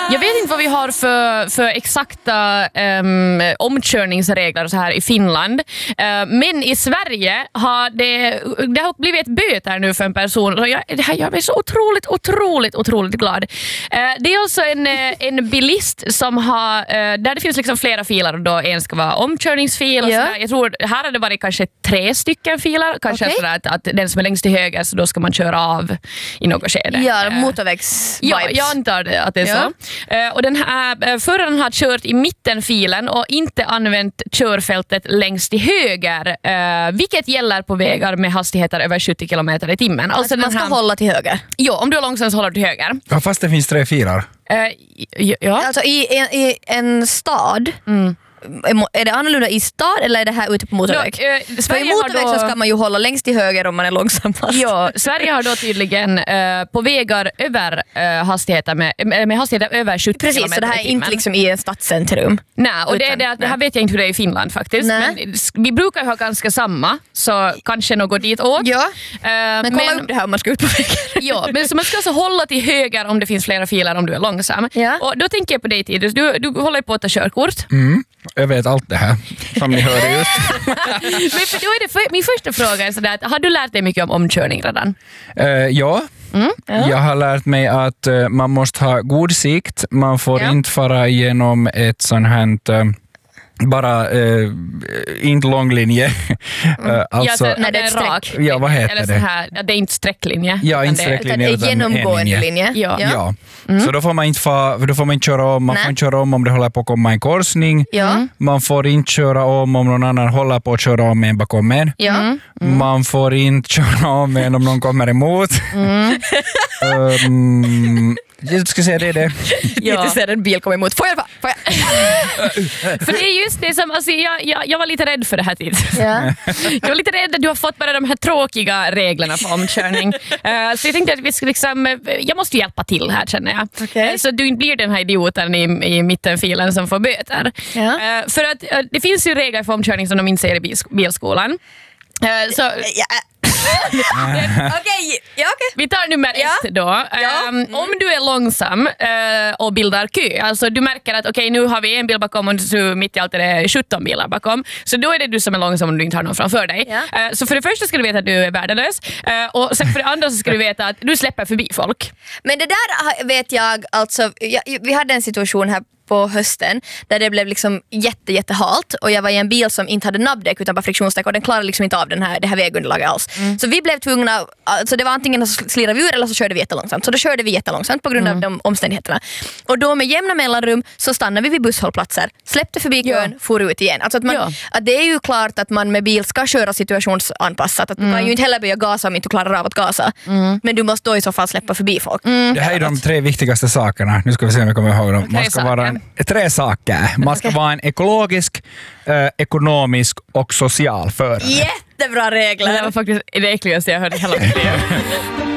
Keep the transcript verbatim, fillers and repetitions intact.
Jag vet inte vad vi har för, för exakta um, omkörningsregler så här i Finland. Uh, men i Sverige har det, det har blivit ett böter nu för en person. Och jag, det här gör mig så otroligt, otroligt, otroligt glad. Uh, det är alltså en, en bilist som har, uh, där det finns liksom flera filer och då en ska vara omkörningsfil. Och ja. sådär. Jag tror här har det varit kanske tre stycken filer. Kanske okay. sådär att, att den som är längst till höger så då ska man köra av i något skede. Ja, motorvägs Ja, jag antar det, att det är ja. så. Uh, och den här, uh, föraren har kört i mittenfilen och inte använt körfältet längst till höger, uh, vilket gäller på vägar med hastigheter över sjuttio kilometer i timmen. Alltså, alltså man ska här, hålla till höger? Ja, om du är långsam så håller du till höger. Ja, fast det finns tre filer. Uh, ja. Alltså i en, i en stad... Mm. Är det annorlunda i stad eller är det här ute på motorväg? Ja, eh, För i motorväg då... så ska man ju hålla längst till höger om man är långsammast. Ja, Sverige har då tydligen eh, på vägar över eh, hastigheter med, med hastigheter över sjuttio Precis, kilometer så det här är inte liksom i en stadscentrum. Nej, och det, det, det här vet jag inte hur det är i Finland faktiskt. Nej. Men vi brukar ju ha ganska samma, så kanske något dit åt. Ja, eh, men kolla men, upp det här om man ska ut på vägen. Ja, men så man ska alltså hålla till höger om det finns flera filer om du är långsam. Ja. Och då tänker jag på dig, Tidus, du, du håller på att ta körkort. Mm. Jag vet allt det här, som ni hörde just. Men för då är det för, min första fråga är sådär, har du lärt dig mycket om omkörning redan? Uh, ja. Mm, ja. Jag har lärt mig att uh, man måste ha god sikt. Man får ja. inte fara igenom ett sånt här... Uh, bara uh, inte långlinje. Mm. uh, alltså, ja, så, när det är rak. Ja, vad heter eller så här, det? Det är inte sträcklinje. Ja, inte sträcklinje. Det är genomgående linje. linje. Ja. Ja. Ja. Mm. Så då får man inte fa, då får man inte köra om. Man Nej. får inte köra om om det håller på att komma en korsning. Ja. Man får inte köra om om någon annan håller på att köra om en bakom en. Ja. Mm. Mm. Man får inte köra om en om någon kommer emot. Mm. um, jag ska säga det är det. Ja. Inte ser en bil komma emot. Får jag? Får jag? För det är just det som, alltså, jag, jag, jag var lite rädd för det här tid. Ja. Jag var lite rädd att du har fått bara de här tråkiga reglerna för omkörning. Uh, så jag tänkte att vi ska liksom, jag måste hjälpa till här, känner jag. Okay. Uh, så du inte blir den här idioten i, i mittenfilen som får böter. Ja. Uh, för att uh, det finns ju regler för omkörning som de inte säger i bil, bilskolan. Uh, så... Ja. Okej, okay. ja, okay. Vi tar nummer ja. ett då. Ja. Um, mm. Om du är långsam uh, och bildar kö, alltså du märker att okej, okay, nu har vi en bil bakom och så mitt i allt är det sjutton bilar bakom, så då är det du som är långsam om du inte har någon framför dig. Ja. Uh, så för det första ska du veta att du är värdelös uh, och sen för det andra så ska du veta att du släpper förbi folk. Men det där vet jag, alltså jag, vi hade en situation här på hösten där det blev liksom jätte, jättehalt och jag var i en bil som inte hade nabbdäck utan bara friktionsdäck och den klarade liksom inte av den här, det här vägunderlaget alls. Mm. Så vi blev tvungna, alltså det var antingen att slira ur eller så körde vi jättelångsamt. Så då körde vi jättelångsamt på grund mm. av de omständigheterna. Och då med jämna mellanrum så stannade vi vid busshållplatser, släppte förbi kön, ja. for ut igen. Alltså att man, ja. att det är ju klart att man med bil ska köra situationsanpassat. Att mm. du kan ju inte heller börja gasa om inte du klarar av att gasa. Mm. Men du måste då i så fall släppa förbi folk. Mm. Det här är de tre viktigaste sakerna. Nu ska vi se om vi kommer ihåg dem. Man ska vara en, tre saker. Man ska vara en ekologisk, eh, ekonomisk och social förare. Jättebra regler. Det var faktiskt det äckligaste jag hörde hela mitt liv.